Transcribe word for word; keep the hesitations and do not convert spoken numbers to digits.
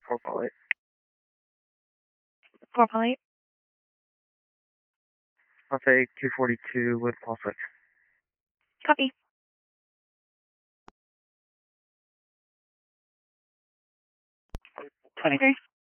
four Paul eight. four Paul eight. I'll take two forty-two with Paul six. Copy. twenty-three.